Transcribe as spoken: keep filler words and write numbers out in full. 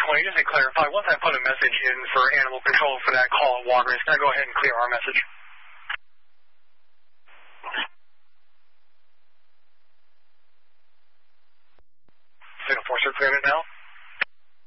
twenty, just to clarify, once I put a message in for animal control for that call at Walgreens, can I go ahead and clear our message? Signal four, sir, clearing it now.